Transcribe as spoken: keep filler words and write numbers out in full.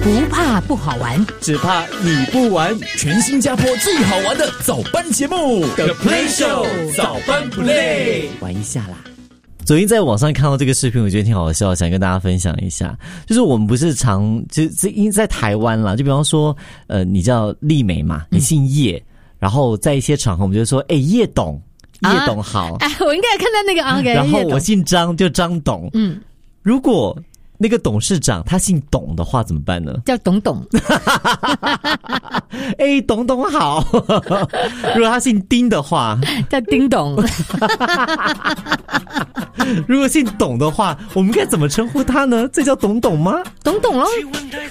不怕不好玩， 只怕你不玩。全新加坡最好玩的早班节目 The Play Show 早班 Play， 玩一下啦。昨天在网上看到这个视频，我觉得挺好笑，想跟大家分享一下。就是我们不是常就因在台湾啦，就比方说，呃，你叫丽美嘛，你姓叶，嗯、然后在一些场合我们就说，哎、欸，叶董，叶董好。 哎、啊，我应该看到那个啊，嗯、 然后我姓张，就张董。嗯，如果那个董事长他姓董的话怎么办呢？ 叫董董。 哎、欸，董董好。如果他姓丁的话， 叫丁董。 如果姓董的话，我们该怎么称呼他呢？这叫董董吗？ 董董咯。